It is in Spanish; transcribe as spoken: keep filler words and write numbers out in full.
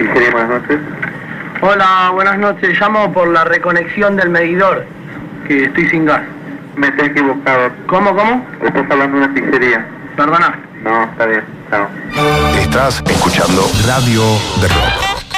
Pizzería, buenas noches. Hola, buenas noches. Llamo por la reconexión del medidor, que estoy sin gas. Me está equivocado. ¿Cómo, cómo? Estás hablando de una pizzería. Perdona. No, está bien. Chao. Estás escuchando Radio de Rock.